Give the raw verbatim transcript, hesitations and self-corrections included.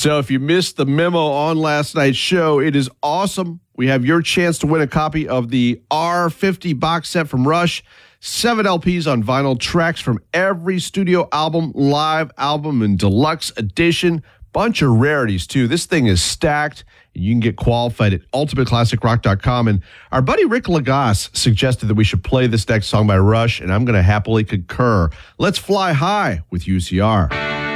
So if you missed the memo on last night's show, it is awesome. We have your chance to win a copy of the R fifty box set from Rush. Seven L Ps on vinyl, tracks from every studio album, live album, and deluxe edition. Bunch of rarities, too. This thing is stacked. You can get qualified at ultimate classic rock dot com. And our buddy Rick Lagasse suggested that we should play this next song by Rush, and I'm going to happily concur. Let's fly high with U C R.